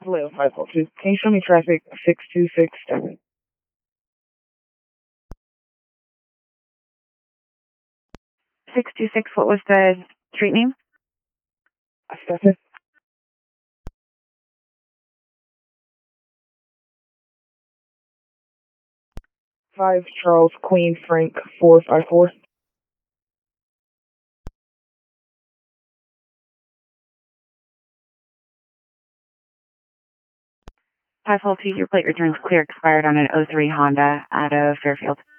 Hello, 542. Can you show me traffic 6267? 626, what was the street name? Stefan? 5 Charles Queen Frank 454. Your plate returns clear, expired on an '03 Honda out of Fairfield.